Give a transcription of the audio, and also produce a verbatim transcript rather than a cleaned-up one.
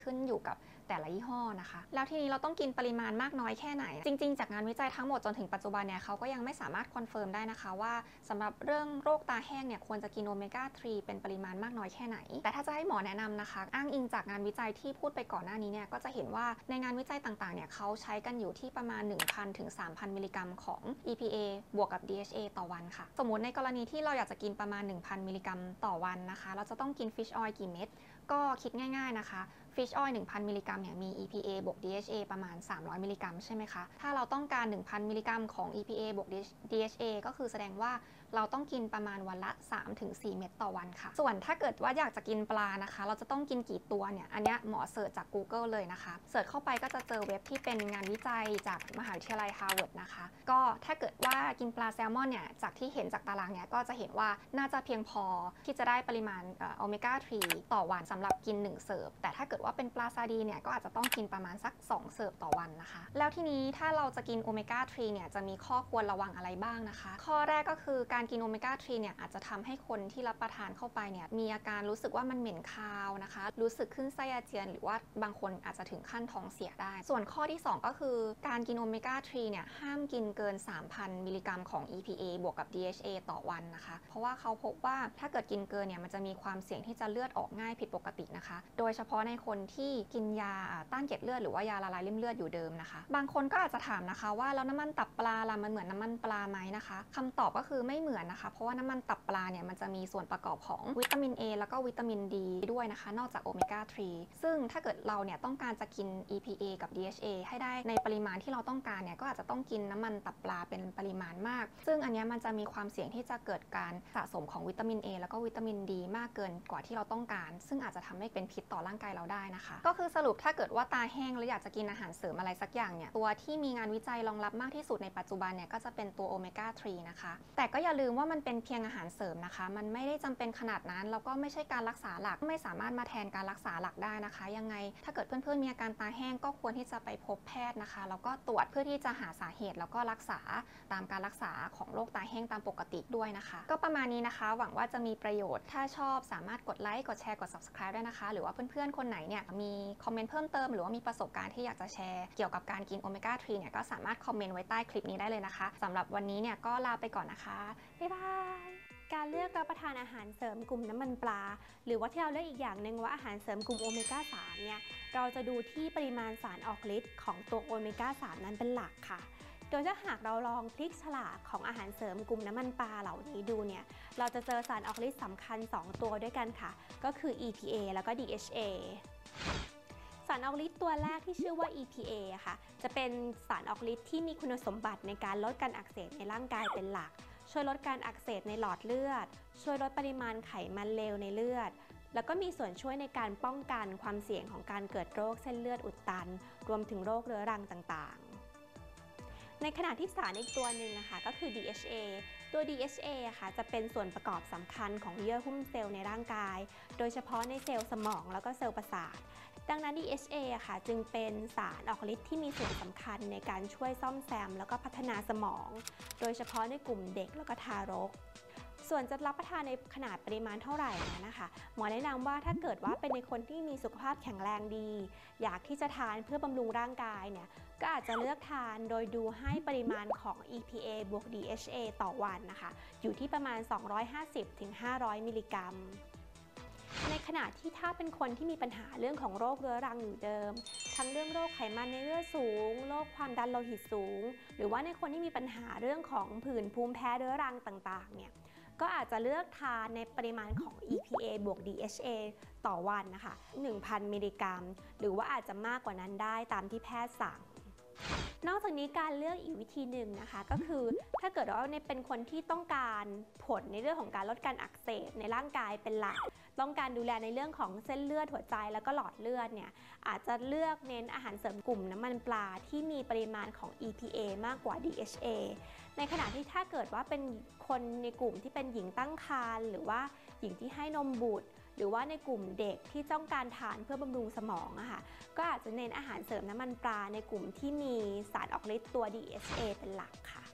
ขึ้นอยู่กับแต่ละยี่ห้อนะคะแล้วทีนี้เราต้องกินปริมาณมากน้อยแค่ไหนจริงๆจากงานวิจัยทั้งหมดจนถึงปัจจุบันเนี่ยเขาก็ยังไม่สามารถคอนเฟิร์มได้นะคะว่าสำหรับเรื่องโรคตาแห้งเนี่ยควรจะกินโอเมก้าสามเป็นปริมาณมากน้อยแค่ไหนแต่ถ้าจะให้หมอแนะนำนะคะอ้างอิงจากงานวิจัยที่พูดไปก่อนหน้านี้เนี่ยก็จะเห็นว่าในงานวิจัยต่างๆเนี่ยเขาใช้กันอยู่ที่ประมาณ หนึ่งพัน ถึง สามพัน มิลลิกรัมของ อี พี เอ บวกกับ ดี เอช เอ ต่อวันค่ะสมมุติในกรณีที่เราอยากจะกินประมาณ หนึ่งพัน มิลลิกรัมต่อวันนะคะเราจะต้องกิน fish oil กี่เม็ดก็คิดง่ายๆนะคะ Fish Oil หนึ่งพัน มิลลิกรัมเนี่ยมี อี พี เอ บวก ดี เอช เอ ประมาณสามร้อยมิลลิกรัมใช่ไหมคะถ้าเราต้องการ หนึ่งพัน มิลลิกรัมของ อี พี เอ บวก ดี เอช เอ ก็คือแสดงว่าเราต้องกินประมาณวันละ สามถึงสี่ เม็ดต่อวันค่ะส่วนถ้าเกิดว่าอยากจะกินปลานะคะเราจะต้องกินกี่ตัวเนี่ยอันนี้หมอเสิร์ชจาก Google เลยนะคะเสิร์ชเข้าไปก็จะเจอเว็บที่เป็นงานวิจัยจากมหาวิทยาลัย Harvard นะคะก็ถ้าเกิดว่ากินปลาแซลมอนเนี่ยจากที่เห็นจากตารางเนี่ยก็จะเห็นว่าน่าจะเพียงพอที่จะได้ปริมาณโอเมก้าสามต่อวันสำหรับกินหนึ่งเสิร์ฟแต่ถ้าเกิดว่าเป็นปลาซาดีนเนี่ยก็อาจจะต้องกินประมาณสักสองเสิร์ฟต่อวันนะคะแล้วทีนี้ถ้าเราจะกินโอเมก้าสามเนี่ยจะมีข้อควรระวังอะไรบ้างนะคะข้อแรกก็คือการกินโอเมก้าสามเนี่ยอาจจะทำให้คนที่รับประทานเข้าไปเนี่ยมีอาการรู้สึกว่ามันเหม็นคาวนะคะรู้สึกขึ้นไส้อาเจียนหรือว่าบางคนอาจจะถึงขั้นท้องเสียได้ส่วนข้อที่สองก็คือการกินโอเมก้าสามเนี่ยห้ามกินเกิน สามพัน มิลลิกรัมของ อี พี เอ บวกกับ ดี เอช เอ ต่อวันนะคะเพราะว่าเขาพบว่าถ้าเกิดกินเกินเนี่ยมันจะมีความเสี่ยงที่จะเลือดออกง่ายผิดปกตินะคะโดยเฉพาะในคนที่กินยาต้านเกล็ดเลือดหรือว่ายาละลายริ่มเลือดอยู่เดิมนะคะบางคนก็อาจจะถามนะคะว่าแล้วน้ำมันตับปลาล่ะมันเหมือนน้ำมันปลาไหมนะคะคำตอบก็คือไม่เหมือนนะคะเพราะว่าน้ำมันตับปลาเนี่ยมันจะมีส่วนประกอบของวิตามิน A แล้วก็วิตามิน ดี ด้วยนะคะนอกจากโอเมก้าสามซึ่งถ้าเกิดเราเนี่ยต้องการจะกิน อี พี เอ กับ ดี เอช เอ ให้ได้ในปริมาณที่เราต้องการเนี่ยก็อาจจะต้องกินน้ำมันตับปลาเป็นปริมาณมากซึ่งอันนี้มันจะมีความเสี่ยงที่จะเกิดการสะสมของวิตามิน A แล้วก็วิตามิน ดี มากเกินกว่าที่เราต้องการซึ่งอาจจะทำให้เป็นพิษต่อร่างกายเราได้นะคะก็คือสรุปถ้าเกิดว่าตาแห้งแล้วอยากจะกินอาหารเสริมอะไรสักอย่างเนี่ยตัวที่มีงานวิจัยรองรับมากที่สุดในปัจจุบันเนี่ยก็จะเป็นตัวโอเมก้าสามนะคะแต่ก็อย่าลืมว่ามันเป็นเพียงอาหารเสริมนะคะมันไม่ได้จำเป็นขนาดนั้นแล้วก็ไม่ใช่การรักษาหลักไม่สามารถมาแทนการรักษาหลักได้นะคะยังไงถ้าเกิดเพื่อนๆมีอาการตาแห้งก็ควรที่จะไปพบแพทย์นะคะแล้วก็ตรวจเพื่อที่จะหาสาเหตุแล้วก็รักษาตามการรักษาของโรคตาแห้งตามปกติด้วยนะคะก็ประมาณนี้นะคะหวังว่าจะมีประโยชน์ถ้าชอบสามารถกดไลค์กดแชร์กด ซับสไครบ์ ได้นะคะหรือว่าเพื่อนๆคนไหนเนี่ยมีคอมเมนต์เพิ่มเติมหรือว่ามีประสบการณ์ที่อยากจะแชร์เกี่ยวกับการกินโอเมก้าสามเนี่ยก็สามารถคอมเมนต์ไว้ใต้คลิปนี้ได้เลยนะคะสำหรับวันนี้เนี่ยก็ลาไปก่อนนะคะบ๊ายบายการเลือกรับประทานอาหารเสริมกลุ่มน้ำมันปลาหรือว่าที่เราเรียกอีกอย่างหนึ่งว่าอาหารเสริมกลุ่มโอเมก้าสามเนี่ยเราจะดูที่ปริมาณสารออกฤทธิ์ของตัวโอเมก้าสามนั้นเป็นหลักค่ะโดยถ้าหากเราลองพลิกฉลากของอาหารเสริมกลุ่มน้ำมันปลาเหล่านี้ดูเนี่ยเราจะเจอสารออกฤทธิ์สำคัญสองตัวด้วยกันค่ะก็คือ อี พี เอ แล้วก็ ดี เอช เอ สารออกฤทธิ์ตัวแรกที่ชื่อว่า อี พี เอ ค่ะจะเป็นสารออกฤทธิ์ที่มีคุณสมบัติในการลดการอักเสบในร่างกายเป็นหลักช่วยลดการอักเสบในหลอดเลือดช่วยลดปริมาณไขมันเลวในเลือดแล้วก็มีส่วนช่วยในการป้องกันความเสี่ยงของการเกิดโรคเส้นเลือดอุดตันรวมถึงโรคเรื้อรังต่างๆในขณะที่สารอีกตัวหนึ่งนะคะก็คือ ดี เอช เอ ตัว ดี เอช เอ ค่ะจะเป็นส่วนประกอบสำคัญของเยื่อหุ้มเซลล์ในร่างกายโดยเฉพาะในเซลล์สมองแล้วก็เซลล์ประสาทดังนั้น ดี เอช เอ ค่ะจึงเป็นสารออกฤทธิ์ที่มีส่วนสำคัญในการช่วยซ่อมแซมแล้วก็พัฒนาสมองโดยเฉพาะในกลุ่มเด็กแล้วก็ทารกส่วนจะรับประทานในขนาดปริมาณเท่าไหร่นะคะหมอแนะนำว่าถ้าเกิดว่าเป็นในคนที่มีสุขภาพแข็งแรงดีอยากที่จะทานเพื่อบำรุงร่างกายเนี่ยก็อาจจะเลือกทานโดยดูให้ปริมาณของ อี พี เอ บวก ดี เอช เอ ต่อวันนะคะอยู่ที่ประมาณ สองร้อยห้าสิบถึงห้าร้อย มิลลิกรัมในขณะที่ถ้าเป็นคนที่มีปัญหาเรื่องของโรคเรื้อรังอยู่เดิมทั้งเรื่องโรคไขมันในเลือดสูงโรคความดันโลหิตสูงหรือว่าในคนที่มีปัญหาเรื่องของผื่นภูมิแพ้เรื้อรังต่างๆเนี่ยก็อาจจะเลือกทานในปริมาณของ อี พี เอ บวก ดี เอช เอ ต่อวันนะคะ หนึ่งพัน มิลลิกรัมหรือว่าอาจจะมากกว่านั้นได้ตามที่แพทย์สั่งนอกจากนี้การเลือกอีกวิธีหนึ่งนะคะก็คือถ้าเกิดว่าเป็นคนที่ต้องการผลในเรื่องของการลดการอักเสบในร่างกายเป็นหลักต้องการดูแลในเรื่องของเส้นเลือดหัวใจแล้วก็หลอดเลือดเนี่ยอาจจะเลือกเน้นอาหารเสริมกลุ่มน้ำมันปลาที่มีปริมาณของ อี พี เอ มากกว่า ดี เอช เอ ในขณะที่ถ้าเกิดว่าเป็นคนในกลุ่มที่เป็นหญิงตั้งครรภ์หรือว่าหญิงที่ให้นมบุตรหรือว่าในกลุ่มเด็กที่ต้องการทานเพื่อบำรุงสมองอะค่ะก็อาจจะเน้นอาหารเสริมน้ำมันปลาในกลุ่มที่มีสารออกฤทธิ์ตัว ดี เอช เอ เป็นหลักค่ะ